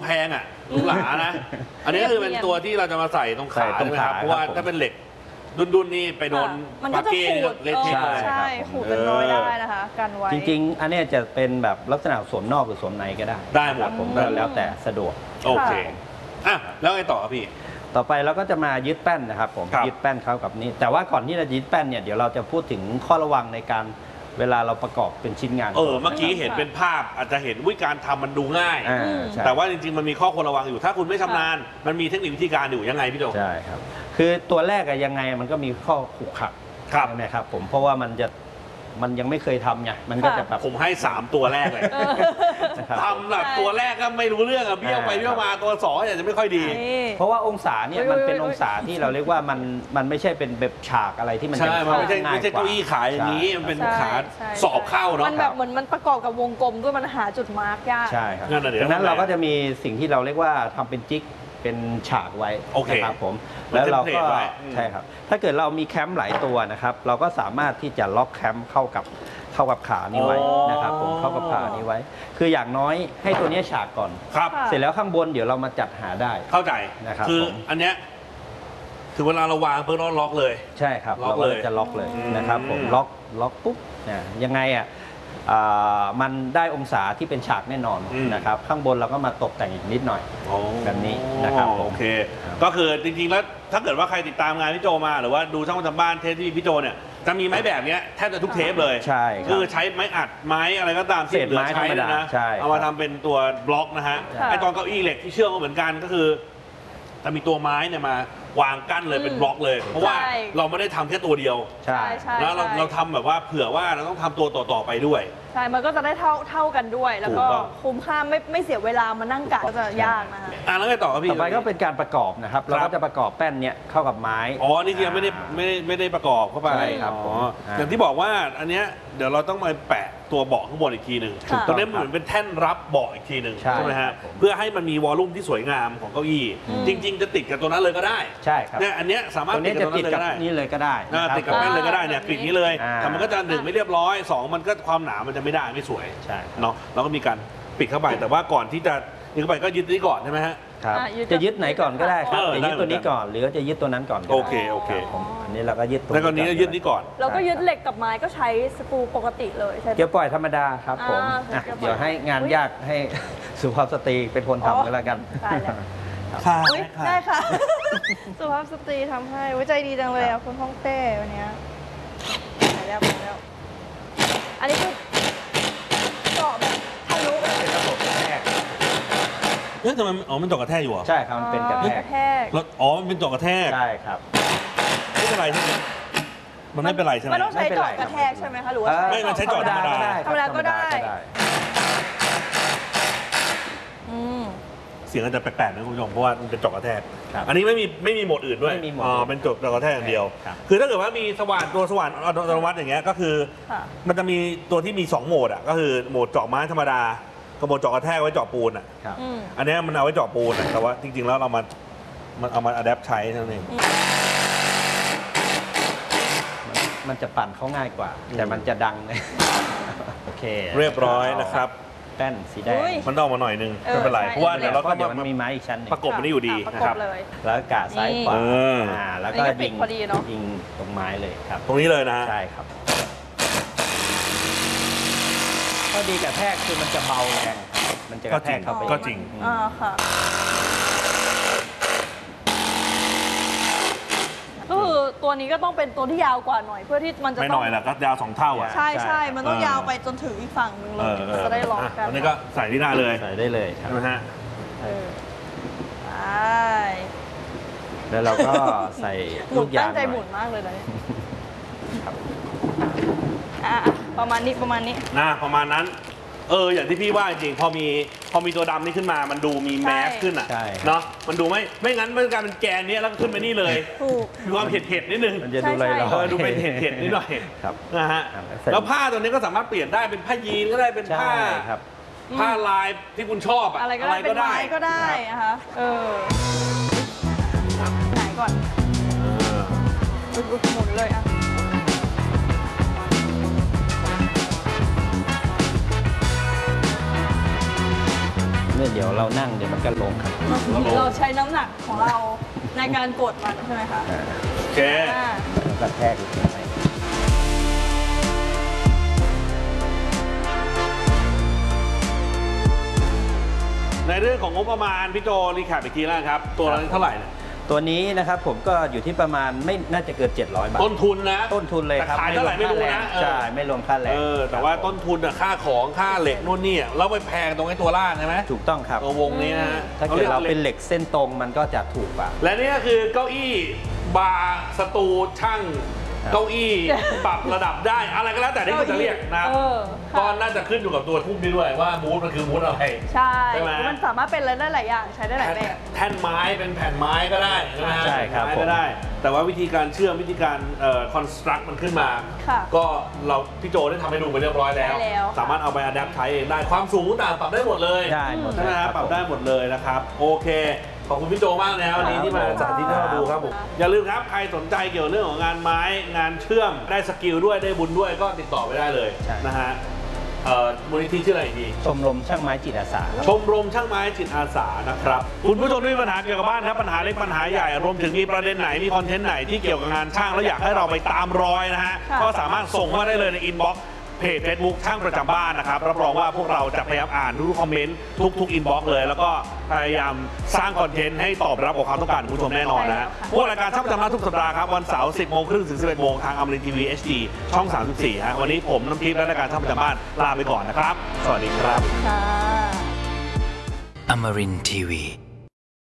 แพงอ่ะหรูหรานะอันนี้ก็คือเป็นตัวที่เราจะมาใส่ตรงขาใช่ไหมครับเพราะว่าถ้าเป็นเหล็กดุนๆนี่ไปโดนปาเก้เละเทะเลยใช่ขูดเป็นร้อยได้นะคะกันไว้จริงๆอันนี้จะเป็นแบบลักษณะสวมนอกหรือสวมในก็ได้หมดผมก็แล้วแต่สะดวกโอเคอ่ะแล้วไงต่อพี่ต่อไปเราก็จะมายึดแป้นนะครับผมยึดแป้นเข้ากับนี้แต่ว่าก่อนที่จะยึดแป้นเนี่ยเดี๋ยวเราจะพูดถึงข้อระวังในการเวลาเราประกอบเป็นชิ้นงานเมื่อกี้เห็นเป็นภาพอาจจะเห็นวิธีการทำมันดูง่ายแต่ว่าจริงๆมันมีข้อควรระวังอยู่ถ้าคุณไม่ชำนาญมันมีเทคนิควิธีการอยู่ยังไงพี่โจใช่ครับคือตัวแรกยังไงมันก็มีข้อขรุขระใช่ไหมครับผมเพราะว่ามันยังไม่เคยทำไงมันก็จะแบบผมให้3ตัวแรกเลยทำแบบตัวแรกก็ไม่รู้เรื่องเบี้ยวไปเบี้ยวมาตัว2อาจจะไม่ค่อยดีเพราะว่าองศาเนี่ยมันเป็นองศาที่เราเรียกว่ามันไม่ใช่เป็นแบบฉากอะไรที่มันจะไม่ใช่เก้าอี้ขายอย่างนี้มันเป็นขาสอบเข้าเนาะมันแบบเหมือนมันประกอบกับวงกลมด้วยมันหาจุดมาร์กยากใช่ครับดังนั้นเราก็จะมีสิ่งที่เราเรียกว่าทำเป็นจิ๊กเป็นฉากไว้นะครับผมแล้วเราก็ใช่ครับถ้าเกิดเรามีแคมป์หลายตัวนะครับเราก็สามารถที่จะล็อกแคมป์เข้ากับขานี้ไว้นะครับผมเข้ากับขานี้ไว้คืออย่างน้อยให้ตัวนี้ฉากก่อนครับเสร็จแล้วข้างบนเดี๋ยวเรามาจัดหาได้เข้าใจนะครับคืออันเนี้ยถึงเวลาเราวางเพื่อล็อกเลยใช่ครับเราก็จะล็อกเลยนะครับผมล็อกปุ๊บเนี่ยยังไงมันได้องศาที่เป็นฉากแน่นอนนะครับข้างบนเราก็มาตกแต่งอีกนิดหน่อยแบบนี้นะครับโอเคก็คือจริงๆแล้วถ้าเกิดว่าใครติดตามงานพี่โจมาหรือว่าดูช่องประจำบ้านเทปที่พี่โจเนี่ยจะมีไม้แบบนี้แทบจะทุกเทปเลยใช่คือใช้ไม้อัดไม้อะไรก็ตามที่เหลือใช้นะเอามาทำเป็นตัวบล็อกนะฮะไอตอนเก้าอี้เหล็กที่เชื่อมก็เหมือนกันก็คือจะมีตัวไม้เนี่ยมาวางกั้นเลยเป็นบล็อกเลยเพราะว่าเราไม่ได้ทำแค่ตัวเดียวใช่แล้วเราทำแบบว่าเผื่อว่าเราต้องทำตัวต่อไปด้วยใช่มันก็จะได้เท่ากันด้วยแล้วก็คุ้มค่าไม่เสียเวลามานั่งกะก็จะยากนะคะแล้วไงต่อครับพี่ต่อไปก็เป็นการประกอบนะครับเราก็จะประกอบแป้นเนี้ยเข้ากับไม้นี่จริงไม่ได้ประกอบเข้าไปครับอย่างที่บอกว่าอันเนี้ยเดี๋ยวเราต้องมาแปะตัวเบาะข้างบนอีกทีหนึ่งตรงนี้เหมือนเป็นแท่นรับเบาะอีกทีหนึ่งใช่ไหมฮะเพื่อให้มันมีวอลลุ่มที่สวยงามของเก้าอี้จริงๆจะติดกับตัวนั้นเลยก็ได้ใช่ครับเนี่ยอันเนี้ยสามารถติดกับตัวนั้นเลยก็ได้นี่เลยก็ได้ติดกับแป้นเลยก็ได้เนี่ยปิดนี้เลยแต่มันก็จะ1ไม่เรียบร้อย2มันก็ความหนามันจะไม่ได้ไม่สวยเนาะเราก็มีการปิดเข้าไปแต่ว่าก่อนที่จะยึดเข้าไปก็ยึดนี้ก่อนใช่ไหมฮะครับจะยึดไหนก่อนก็ได้ครับจะยึดตัวนี้ก่อนหรือจะยึดตัวนั้นก่อนโอเคอันนี้เราก็ยึดตัวแล้วก็นี้ยึดนี้ก่อนเราก็ยึดเหล็กกับไม้ก็ใช้สกรูปกติเลยใช่ไหมเกียวปล่อยธรรมดาครับผมเดี๋ยวให้งานยากให้สุภาพสตรีเป็นคนทำก็แล้วกันได้ค่ะสุภาพสตรีทำให้ใจดีจังเลยคุณฮ่องเต้วันนี้ไปแล้วอันนี้คือเจาะแบบทะลุเป็นระบบกระแทกทำไมมันเจาะกระแทกอยู่อ่ะใช่ครับมันเป็นกระแทกแล้วมันเป็นเจาะกระแทกใช่ครับไม่เป็นไรใช่ไหมมันไม่เป็นไรใช่ไหมมันต้องใช้เจาะกระแทกใช่ไหมคะหรือว่าไม่มันใช้เจาะธรรมดาก็ได้เสียงอาจจะแปลกๆนะคุณผู้ชมเพราะว่ามันเป็นเจาะกระแทกอันนี้ไม่มีโหมดอื่นด้วยเป็นเจาะกระแทกอย่างเดียวคือถ้าเกิดว่ามีตัวสว่านอัตโนมัติอย่างเงี้ยก็คือมันจะมีตัวที่มี2โหมดอ่ะก็คือโหมดเจาะไม้ธรรมดากับโหมดเจาะกระแทกไว้เจาะปูนอ่ะอันนี้มันเอาไว้เจาะปูนแต่ว่าจริงๆแล้วมันเอามาอัดแอปใช้เท่านั้นเองมันจะปั่นเขาง่ายกว่าแต่มันจะดังเลยโอเคเรียบร้อยนะครับแป้นสีแดงมันต้องมาหน่อยนึงไม่เป็นไรเพราะว่าเดี๋ยวเราก็มีไม้อีกชั้นประกบมันอยู่ดีนะครับแล้วกะซ้ายขวาแล้วก็ยิงตรงไม้เลยครับตรงนี้เลยนะใช่ครับข้อดีกระแทกคือมันจะเบาแรงมันจะกระแทกเข้าไปก็จริงค่ะก็คือตัวนี้ก็ต้องเป็นตัวที่ยาวกว่าหน่อยเพื่อที่มันจะไม่หน่อยแหละก็ยาว2 เท่าอ่ะใช่มันต้องยาวไปจนถึงอีกฝั่งหนึ่งเลยจะได้ล็อกกันอันนี้ก็ใส่ที่หน้าเลยใส่ได้เลยใช่ไหมฮะแล้วเราก็ใส่ลูกยางตั้งใจหมุนมากเลยนะประมาณนี้ประมาณนั้นอย่างที่พี่ว่าจริงพอมีตัวดำนี่ขึ้นมามันดูมีแมสขึ้นอ่ะเนาะมันดูไม่งั้นมันกลายเป็นแกนนี้แล้วขึ้นไปนี่เลยมีความเผ็ดนิดนึงมันจะดูเลยดูเป็นเผ็ดนิดหน่อยนะฮะแล้วผ้าตัวนี้ก็สามารถเปลี่ยนได้เป็นผ้ายีนก็ได้เป็นผ้าลายที่คุณชอบอะไรก็ได้เป็นไม้ก็ได้นะคะไหนก่อนหมุนเลยเนี่ยเดี๋ยวเรานั่งเดี๋ยวมันก็ลงครับเราใช้น้ำหนักของเราในการกดมันใช่ไหมคะโอเคกระแทกอีกไหมในเรื่องของงบประมาณพี่โจรีแคปอีกทีแล้วครับตัวละเท่าไหร่เนี่ยตัวนี้นะครับผมก็อยู่ที่ประมาณไม่น่าจะเกิน700 บาทต้นทุนนะต้นทุนเลยครับแต่ขายเท่าไหร่ไม่รู้นะใช่ไม่รวมค่าแรงแต่ว่าต้นทุนอะค่าของค่าเหล็กนู่นนี่แล้วไปแพงตรงไอ้ตัวล่างใช่ไหมถูกต้องครับตัววงนี้นะฮะถ้าเกิดเราเป็นเหล็กเส้นตรงมันก็จะถูกกว่าและนี่ก็คือเก้าอี้บาร์สตูช่างเก้าอี้ปรับระดับได้อะไรก็แล้วแต่ที่คุณจะเรียกนะครับก็น่าจะขึ้นอยู่กับตัวทุ่มนี้ด้วยว่ามูดมันคือมูดอะไรใช่ใช่ไหมมันสามารถเป็นอะไรได้หลายอย่างใช้ได้หลายแบบแท่นไม้เป็นแผ่นไม้ก็ได้ใช่ไหมฮะใช่ครับไม้ก็ได้ แต่ว่าวิธีการเชื่อมวิธีการคอนสตรักมันขึ้นมาค่ะก็เราพี่โจได้ทำให้ดูไปเรียบร้อยแล้วได้แล้วสามารถเอาไปอัดแอปใช้เองได้ความสูงต่างปรับได้หมดเลยได้หมดใช่ไหมเลยครับปรับได้หมดเลยนะครับโอเคขอบคุณพี่โจมากนะครับวันนี้ที่มาสาธิตให้เราดูครับผมอย่าลืมครับใครสนใจเกี่ยวกับเรื่องของงานไม้งานเชื่อมได้สกิลด้วยได้บุญด้วยก็ติดต่อไปได้เลยนะฮะมูลนิธิชื่ออะไรอีกทีชมรมช่างไม้จิตอาสาครับชมรมช่างไม้จิตอาสานะครับคุณผู้ชมที่มีปัญหาเกี่ยวกับบ้านครับปัญหาเล็กปัญหาใหญ่รวมถึงมีประเด็นไหนมีคอนเทนต์ไหนที่เกี่ยวกับงานช่างแล้วอยากให้เราไปตามรอยนะฮะค่ะก็สามารถส่งเข้ามาได้เลยในอินบ็อกซ์เพจ Facebook ช่างประจำบ้านนะครับรับรองว่าพวกเราจะพยายามอ่านทุกคอมเมนต์ทุกอินบ็อกซ์เลยแล้วก็พยายามสร้างคอนเทนต์ให้ตอบรับกับความต้องการของคุณผู้ชมแน่นอนนะฮะพวกรายการช่างประจำบ้านทุกสัปดาห์ครับวันเสาร์ 10 โมงครึ่งถึง 11 โมงทางอมรินทีวี HD ช่อง 34ฮะวันนี้ผมน้ำทิพย์และรายการช่างประจำบ้านลาไปก่อนนะครับสวัสดีครับค่ะ Amarin Tiwi.